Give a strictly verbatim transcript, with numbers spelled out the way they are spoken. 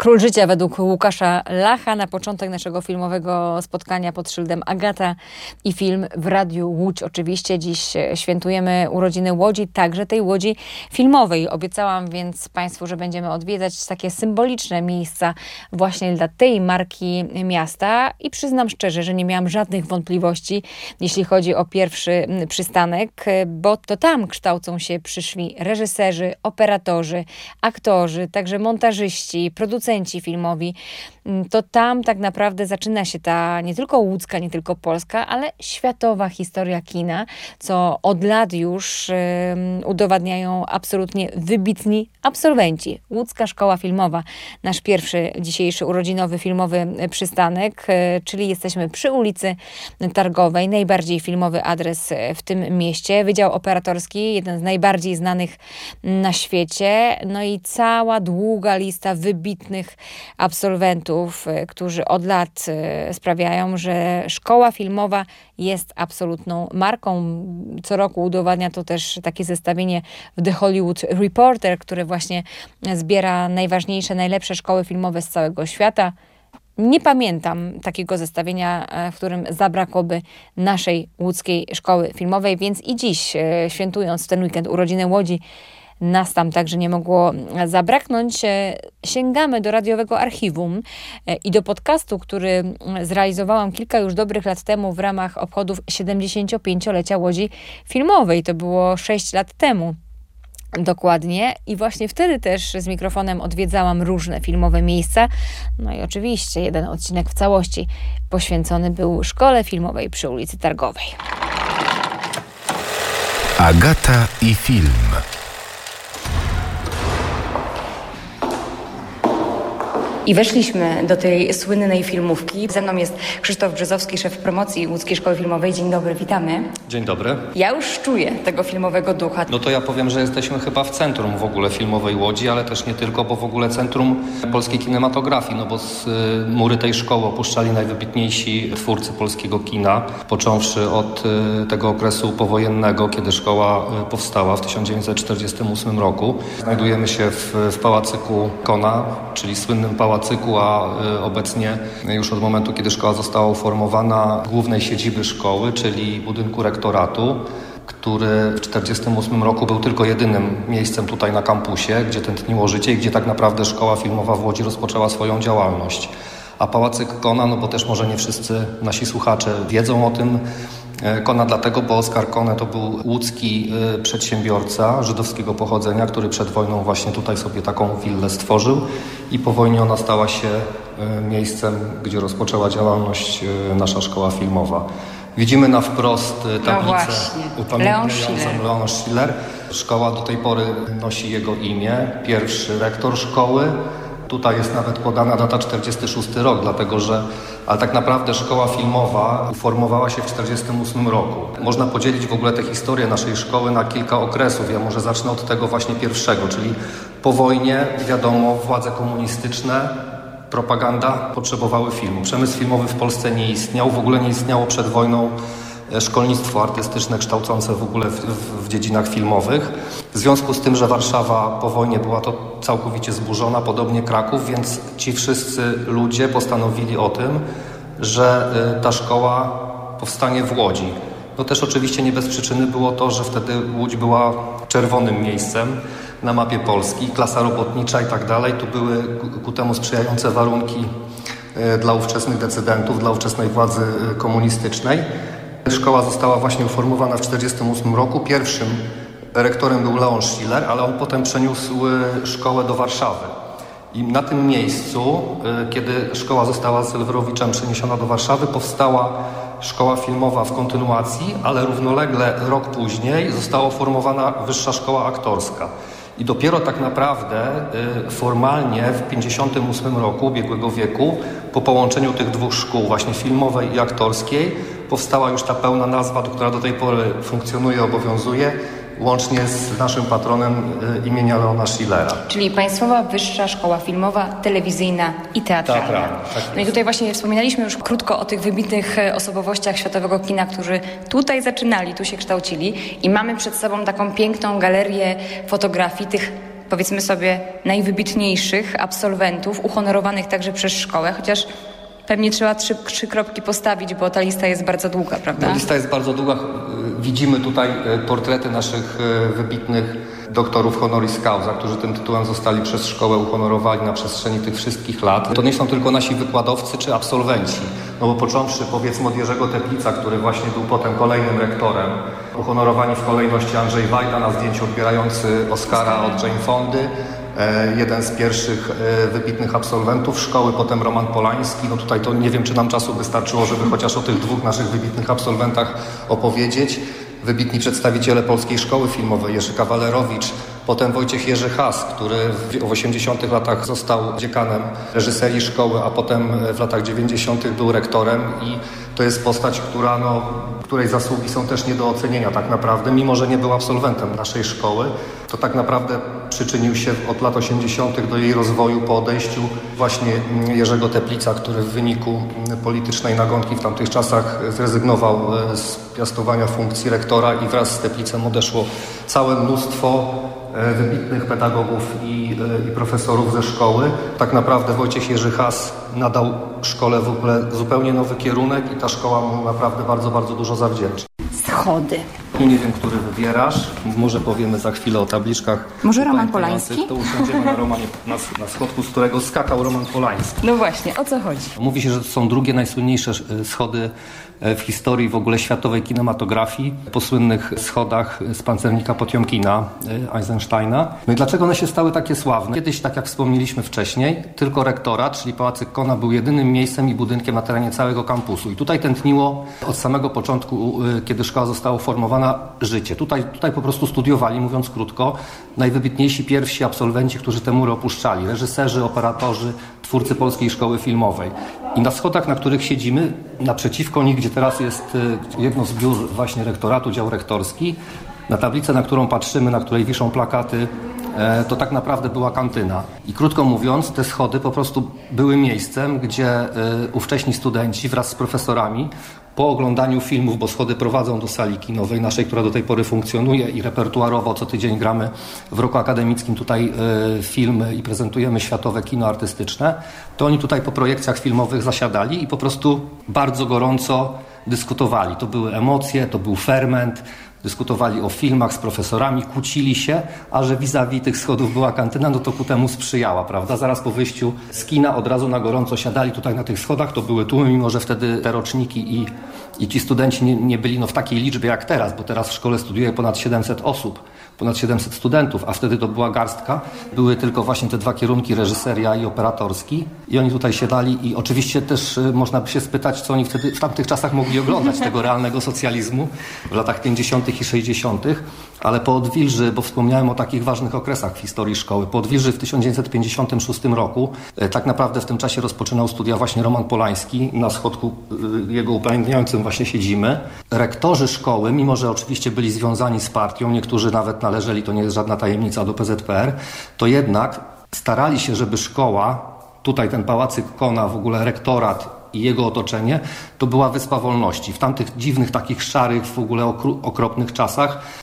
Król życia według Łukasza Lacha. Na początek naszego filmowego spotkania pod szyldem Agata i film w Radiu Łódź. Oczywiście dziś świętujemy urodziny Łodzi, także tej Łodzi filmowej. Obiecałam więc Państwu, że będziemy odwiedzać takie symboliczne miejsca właśnie dla tej marki miasta i przyznam szczerze, że nie miałam żadnych wątpliwości, jeśli chodzi o pierwszy przystanek, bo to tam kształcą się przyszli reżyserzy, operatorzy, aktorzy, także montażyści, producenci filmowi. To tam tak naprawdę zaczyna się ta nie tylko łódzka, nie tylko polska, ale światowa historia kina, co od lat już y, udowadniają absolutnie wybitni absolwenci. Łódzka Szkoła Filmowa, nasz pierwszy dzisiejszy urodzinowy filmowy przystanek, y, czyli jesteśmy przy ulicy Targowej, najbardziej filmowy adres w tym mieście. Wydział operatorski, jeden z najbardziej znanych na świecie, no i cała długa lista wybitnych absolwentów, którzy od lat sprawiają, że szkoła filmowa jest absolutną marką. Co roku udowadnia to też takie zestawienie w The Hollywood Reporter, które właśnie zbiera najważniejsze, najlepsze szkoły filmowe z całego świata. Nie pamiętam takiego zestawienia, w którym zabrakłoby naszej łódzkiej szkoły filmowej, więc i dziś, świętując w ten weekend urodziny Łodzi, nas tam także nie mogło zabraknąć. Sięgamy do radiowego archiwum i do podcastu, który zrealizowałam kilka już dobrych lat temu w ramach obchodów siedemdziesięciopięciolecia Łodzi Filmowej. To było sześć lat temu. Dokładnie. I właśnie wtedy też z mikrofonem odwiedzałam różne filmowe miejsca. No i oczywiście jeden odcinek w całości poświęcony był Szkole Filmowej przy ulicy Targowej. Agata i film. I weszliśmy do tej słynnej filmówki. Ze mną jest Krzysztof Brzezowski, szef promocji Łódzkiej Szkoły Filmowej. Dzień dobry, witamy. Dzień dobry. Ja już czuję tego filmowego ducha. No to ja powiem, że jesteśmy chyba w centrum w ogóle filmowej Łodzi, ale też nie tylko, bo w ogóle centrum polskiej kinematografii, no bo z y, mury tej szkoły opuszczali najwybitniejsi twórcy polskiego kina, począwszy od y, tego okresu powojennego, kiedy szkoła y, powstała w tysiąc dziewięćset czterdziestym ósmym roku. Znajdujemy się w, w Pałacyku Kona, czyli słynnym pałacyku, a y, obecnie już od momentu, kiedy szkoła została uformowana, głównej siedziby szkoły, czyli budynku rektoratu, który w tysiąc dziewięćset czterdziestym ósmym roku był tylko jedynym miejscem tutaj na kampusie, gdzie tętniło życie i gdzie tak naprawdę szkoła filmowa w Łodzi rozpoczęła swoją działalność. A Pałacyk Kona, no bo też może nie wszyscy nasi słuchacze wiedzą o tym, Kona dlatego, bo Oskar Kone to był łódzki przedsiębiorca żydowskiego pochodzenia, który przed wojną właśnie tutaj sobie taką willę stworzył i po wojnie ona stała się miejscem, gdzie rozpoczęła działalność nasza szkoła filmowa. Widzimy na wprost tablicę no upamiętniającą Leon Schiller. Szkoła do tej pory nosi jego imię, pierwszy rektor szkoły. Tutaj jest nawet podana data czterdziesty szósty rok, dlatego że ale tak naprawdę szkoła filmowa uformowała się w tysiąc dziewięćset czterdziestym ósmym roku. Można podzielić w ogóle tę historię naszej szkoły na kilka okresów. Ja może zacznę od tego właśnie pierwszego, czyli po wojnie, wiadomo, władze komunistyczne, propaganda potrzebowały filmu. Przemysł filmowy w Polsce nie istniał, w ogóle nie istniało przed wojną szkolnictwo artystyczne kształcące w ogóle w, w, w dziedzinach filmowych. W związku z tym, że Warszawa po wojnie była to całkowicie zburzona, podobnie Kraków, więc ci wszyscy ludzie postanowili o tym, że y, ta szkoła powstanie w Łodzi. No też oczywiście nie bez przyczyny było to, że wtedy Łódź była czerwonym miejscem na mapie Polski, klasa robotnicza i tak dalej. Tu były ku, ku temu sprzyjające warunki y, dla ówczesnych decydentów, dla ówczesnej władzy y, komunistycznej. Szkoła została właśnie uformowana w tysiąc dziewięćset czterdziestym ósmym roku. Pierwszym rektorem był Leon Schiller, ale on potem przeniósł szkołę do Warszawy. I na tym miejscu, kiedy szkoła została z Elwerowiczem przeniesiona do Warszawy, powstała szkoła filmowa w kontynuacji, ale równolegle rok później została formowana Wyższa Szkoła Aktorska. I dopiero tak naprawdę formalnie w tysiąc dziewięćset pięćdziesiątym ósmym roku ubiegłego wieku, po połączeniu tych dwóch szkół, właśnie filmowej i aktorskiej, powstała już ta pełna nazwa, która do tej pory funkcjonuje, obowiązuje, łącznie z naszym patronem y, imienia Leona Schillera. Czyli Państwowa Wyższa Szkoła Filmowa, Telewizyjna i Teatralna. Teatralna tak no i tutaj właśnie wspominaliśmy już krótko o tych wybitnych osobowościach światowego kina, którzy tutaj zaczynali, tu się kształcili i mamy przed sobą taką piękną galerię fotografii tych powiedzmy sobie, najwybitniejszych absolwentów, uhonorowanych także przez szkołę, chociaż pewnie trzeba trzy, trzy kropki postawić, bo ta lista jest bardzo długa, prawda? No, lista jest bardzo długa. Widzimy tutaj portrety naszych wybitnych doktorów honoris causa, którzy tym tytułem zostali przez szkołę uhonorowani na przestrzeni tych wszystkich lat. To nie są tylko nasi wykładowcy czy absolwenci, no bo począwszy powiedzmy od Jerzego Teplica, który właśnie był potem kolejnym rektorem, uhonorowani w kolejności Andrzej Wajda na zdjęciu odbierający Oscara od Jane Fondy, jeden z pierwszych wybitnych absolwentów szkoły, potem Roman Polański. No tutaj to nie wiem, czy nam czasu wystarczyło, żeby chociaż o tych dwóch naszych wybitnych absolwentach opowiedzieć. Wybitni przedstawiciele Polskiej Szkoły Filmowej, Jerzy Kawalerowicz, potem Wojciech Jerzy Has, który w osiemdziesiątych latach został dziekanem reżyserii szkoły, a potem w latach dziewięćdziesiątych był rektorem i to jest postać, która, no, której zasługi są też nie do ocenienia tak naprawdę, mimo że nie był absolwentem naszej szkoły, to tak naprawdę przyczynił się od lat osiemdziesiątych do jej rozwoju po odejściu właśnie Jerzego Teplica, który w wyniku politycznej nagonki w tamtych czasach zrezygnował z piastowania funkcji rektora i wraz z Teplicem odeszło całe mnóstwo wybitnych pedagogów i, i profesorów ze szkoły. Tak naprawdę Wojciech Jerzy Has nadał szkole w ogóle zupełnie nowy kierunek i ta szkoła mu naprawdę bardzo, bardzo dużo zawdzięcza. Schody. Nie wiem, który wybierasz. Może powiemy za chwilę o tabliczkach. Może Roman Polański? To usiądziemy na, Romanie, na, na schodku, z którego skakał Roman Polański. No właśnie, o co chodzi? Mówi się, że to są drugie najsłynniejsze schody w historii w ogóle światowej kinematografii, po słynnych schodach z Pancernika Potiomkina, Eisensteina. No i dlaczego one się stały takie sławne? Kiedyś, tak jak wspomnieliśmy wcześniej, tylko rektorat, czyli Pałacyk Kona, był jedynym miejscem i budynkiem na terenie całego kampusu. I tutaj tętniło od samego początku, kiedy szkoła została uformowana, życie. Tutaj, tutaj po prostu studiowali, mówiąc krótko, najwybitniejsi pierwsi absolwenci, którzy te mury opuszczali. Reżyserzy, operatorzy, twórcy Polskiej Szkoły Filmowej. I na schodach, na których siedzimy, naprzeciwko nich, gdzie teraz jest jedno z biur właśnie rektoratu, dział rektorski, na tablicę, na którą patrzymy, na której wiszą plakaty, to tak naprawdę była kantyna. I krótko mówiąc, te schody po prostu były miejscem, gdzie ówcześni studenci wraz z profesorami po oglądaniu filmów, bo schody prowadzą do sali kinowej naszej, która do tej pory funkcjonuje i repertuarowo co tydzień gramy w roku akademickim tutaj y, filmy i prezentujemy światowe kino artystyczne, to oni tutaj po projekcjach filmowych zasiadali i po prostu bardzo gorąco dyskutowali. To były emocje, to był ferment, dyskutowali o filmach z profesorami, kłócili się, a że vis-a-vis tych schodów była kantyna, no to ku temu sprzyjała, prawda? Zaraz po wyjściu z kina od razu na gorąco siadali tutaj na tych schodach, to były tłumy, mimo że wtedy te roczniki i, i ci studenci nie, nie byli no w takiej liczbie jak teraz, bo teraz w szkole studiuje ponad siedemset osób, ponad siedemset studentów, a wtedy to była garstka. Były tylko właśnie te dwa kierunki, reżyseria i operatorski i oni tutaj siadali i oczywiście też y, można by się spytać, co oni wtedy w tamtych czasach mogli oglądać, tego realnego socjalizmu w latach pięćdziesiątych i sześćdziesiątych, ale po Odwilży, bo wspomniałem o takich ważnych okresach w historii szkoły, po Odwilży w tysiąc dziewięćset pięćdziesiątym szóstym roku, y, tak naprawdę w tym czasie rozpoczynał studia właśnie Roman Polański, na schodku y, jego upamiętniającym właśnie siedzimy. Rektorzy szkoły, mimo że oczywiście byli związani z partią, niektórzy nawet należeli, to nie jest żadna tajemnica, do P Z P R, to jednak starali się, żeby szkoła, tutaj ten Pałacyk Kona, w ogóle rektorat i jego otoczenie, to była wyspa wolności. W tamtych dziwnych, takich szarych, w ogóle okropnych czasach